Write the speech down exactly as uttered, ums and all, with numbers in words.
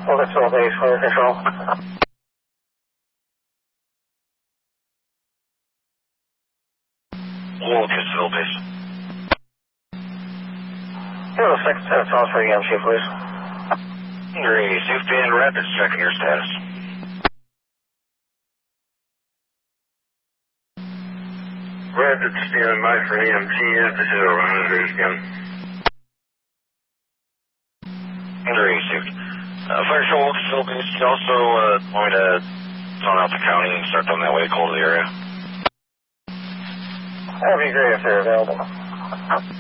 Oakville base, fire control. Oakville base. Kilo six, ten, tell us for E M C, please. Henry, safety and Rapids, checking your status. Rapids standing by for E M T at the zero Andrews again. Henry, safety. Uh, fire control, Oakville base. You also uh, want me to zone out the county and start down that way, cold to the area? That'd be great if they're available.